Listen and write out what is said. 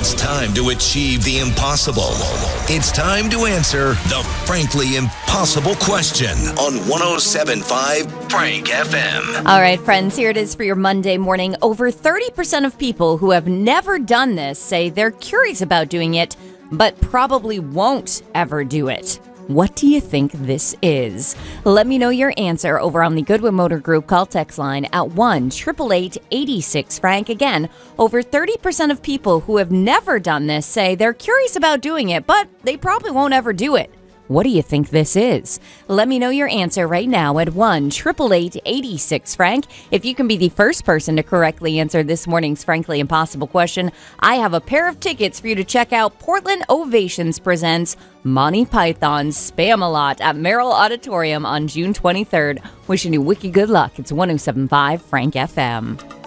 It's time to achieve the impossible. It's time to answer the frankly impossible question on 107.5 Frank FM. All right, friends, here it is for your Monday morning. Over 30% of people who have never done this say they're curious about doing it, but probably won't ever do it. What do you think this is? Let me know your answer over on the Goodwin Motor Group call text line at 1-888-86-FRANK. Again, over 30% of people who have never done this say they're curious about doing it, but they probably won't ever do it. What do you think this is? Let me know your answer right now at 1-888-86-FRANK. If you can be the first person to correctly answer this morning's Frankly Impossible question, I have a pair of tickets for you to check out Portland Ovations presents Monty Python's Spam-A-Lot at Merrill Auditorium on June 23rd. Wishing you wicked good luck. It's 107.5 Frank FM.